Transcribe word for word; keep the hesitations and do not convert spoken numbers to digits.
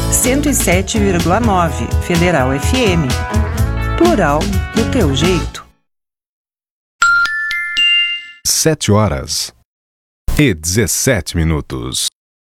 cento e sete vírgula nove Federal F M. Plural do teu jeito. Sete horas e dezessete minutos.